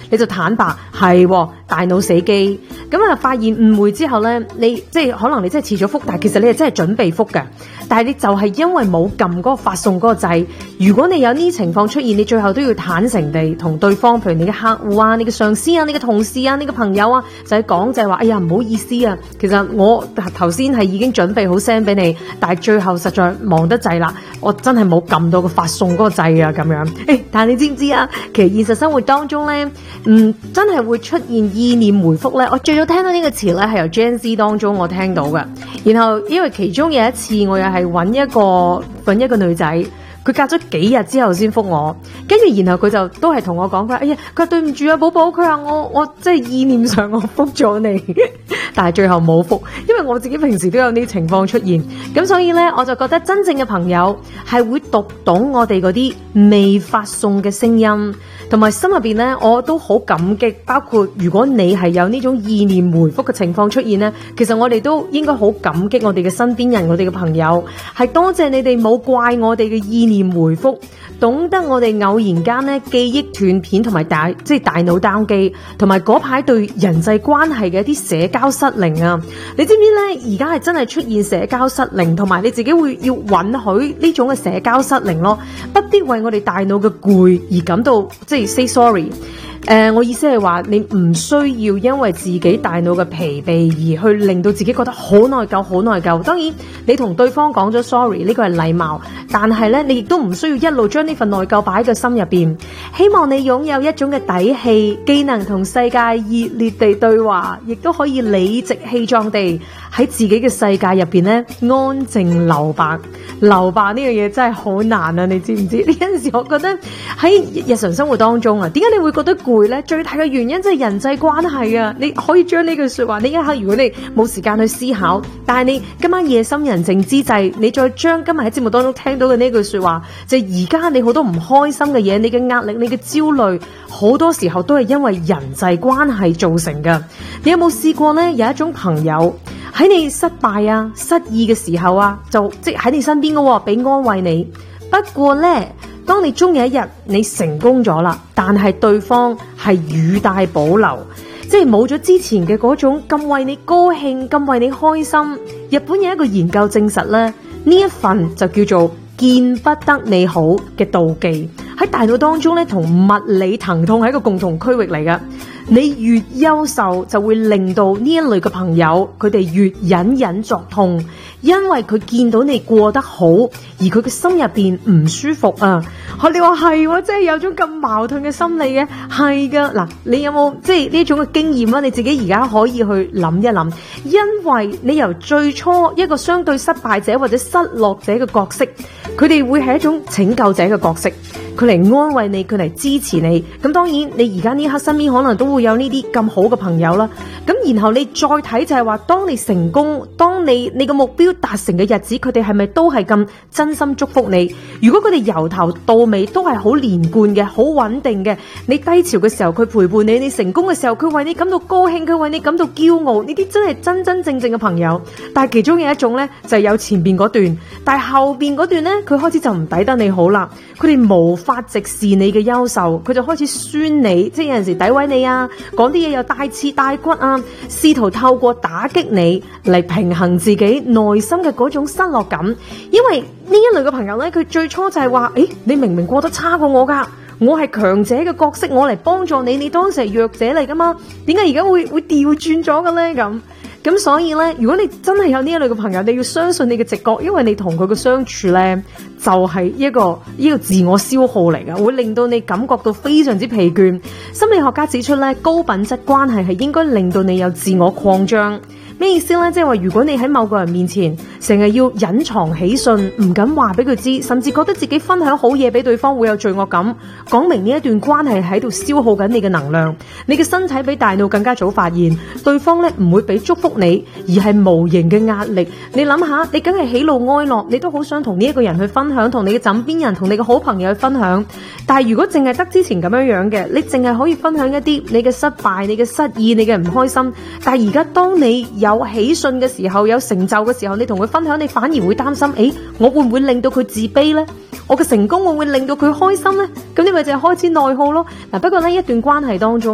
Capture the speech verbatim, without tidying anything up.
你就坦白係大腦死機。咁啊，發現誤會之後咧，你即係可能你真係遲咗覆，但係其實你係真係準備覆嘅，但係你就係因為冇撳嗰個發送嗰個掣。如果你有呢情況出現，你最後都要坦誠地同對方，譬如你嘅客戶啊、你嘅上司啊、你嘅同事啊、你嘅朋友啊，就係講就係話，哎呀唔好意思啊，其實我頭先係已經準備好 send 俾你，但係最後實在忙得滯啦，我真係冇撳到個發送嗰個掣啊咁樣。誒，但係你知唔知啊？其實現實生活當中咧，嗯，真係會出現意念回覆咧。我最早聽到呢個詞咧，係由 Gen Z 當中我聽到嘅。然後因為其中有一次我又係揾一個揾一個女仔，佢隔咗幾日之後先覆我，跟住然後佢就都係同我講，佢話哎呀，佢話對唔住啊寶寶，佢話我我即係意念上我覆咗你，但係最後冇覆，因為我自己平時都有呢啲情況出現，咁所以呢，我就覺得真正嘅朋友係會讀懂我哋嗰啲未發送嘅聲音，同埋心入邊呢，我都好感激，包括如果你係有呢種意念回覆嘅情況出現呢，其實我哋都應該好感激我哋嘅身邊人，我哋嘅朋友，係多謝你哋冇怪我哋嘅意念回覆，懂得我哋偶然間咧記憶斷片同埋大即係大腦 down 機，同埋嗰排對人際關係嘅一啲社交失靈啊！你知唔知咧？而家係真係出現社交失靈，同埋你自己會要允許呢種嘅社交失靈咯，不必為我哋大腦嘅攰而感到即係 say sorry。誒、呃，我意思係話，你唔需要因為自己大腦嘅疲憊而去令到自己覺得好內疚、好內疚。當然，你同對方講咗 sorry， 呢個係禮貌，但係咧，你亦都唔需要一路將呢份內疚擺喺個心入邊。希望你擁有一種嘅底氣，既能同世界熱烈地對話，亦都可以理直氣壯地喺自己嘅世界入邊咧安靜留白。留白呢樣嘢真係好難啊！你知唔知？呢陣時我覺得喺日常生活當中啊，點解你會覺得攰咧？最大嘅原因即係人際關係啊！你可以將呢句說話，呢一刻如果你冇時間去思考，但係你今晚夜深人靜之際，你再將今日喺節目當中聽到嘅呢句說話，就係而家你好多唔開心嘅嘢，你嘅壓力、你嘅焦慮，好多時候都係因為人際關係造成嘅。你有冇試過呢？有一種朋友喺你失敗啊、失意嘅時候啊，就即係喺你身邊嘅，俾安慰你。不過呢，當你終有一日你成功咗啦，但係對方係語帶保留，即係冇咗之前嘅嗰種咁為你高興、咁為你開心。日本有一個研究證實咧，呢一份就叫做見不得你好嘅妒忌，喺大腦當中咧同物理疼痛係一個共同區域嚟㗎。你越優秀就會令到呢一類嘅朋友佢哋越隱隱作痛，因為佢見到你過得好，而佢嘅心入邊唔舒服啊！你話係，即係有種咁矛盾嘅心理嘅，係噶。嗱，你有冇即係呢種嘅經驗啊？你自己而家可以去諗一諗，因為你由最初一個相對失敗者或者失落者嘅角色，佢哋會係一種拯救者嘅角色，佢嚟安慰你，佢嚟支持你。咁當然你而家呢刻身邊可能都會有呢啲咁好嘅朋友啦。咁然後你再睇就係話，當你成功，當你你個目標達成嘅日子，佢哋係咪都係咁真心祝福你？如果佢哋由頭到尾都係好連貫嘅、好穩定嘅，你低潮嘅時候佢陪伴你，你成功嘅時候佢為你感到高興，佢為你感到驕傲，呢啲真係真真正正嘅朋友。但係其中有一種呢，就係有前邊嗰段，但係後邊嗰段呢，佢開始就唔抵得你好啦，佢哋無法直視你嘅優秀，佢就開始酸你，即係有陣時詆毀你啊，講啲嘢又帶刺帶骨啊，試圖透過打擊你嚟平衡自己內心嘅嗰種失落感。因為呢一類嘅朋友呢，佢最初就係話，誒，你明明過得差過我噶，我係強者嘅角色，我嚟幫助你，你當時係弱者嚟噶嘛？點解而家會會調轉咗嘅呢？咁咁所以呢，如果你真係有呢一類嘅朋友，你要相信你嘅直覺，因為你同佢嘅相處呢，就係一個呢個自我消耗嚟噶，會令到你感覺到非常之疲倦。心理學家指出呢，高品質關係係應該令到你有自我擴張。咩意思呢？即係話，如果你喺某個人面前成日要隱藏喜訊，唔敢話俾佢知，甚至覺得自己分享好嘢俾對方會有罪惡感，講明呢一段關係喺度消耗緊你嘅能量，你嘅身體比大腦更加早發現，對方咧唔會俾祝福你，而係無形嘅壓力。你諗下，你梗係喜怒哀樂，你都好想同呢一個人去分享，同你嘅枕邊人，同你嘅好朋友去分享。但係如果淨係得之前咁樣樣嘅，你淨係可以分享一啲你嘅失敗、你嘅失意、你嘅唔開心。但係而家當你有有喜訊嘅時候，有成就嘅時候，你同佢分享，你反而會擔心，誒，我會唔會令到佢自卑呢？我嘅成功會唔會令到佢開心呢？咁你咪就係開始內耗咯。嗱，不過呢一段關係當中。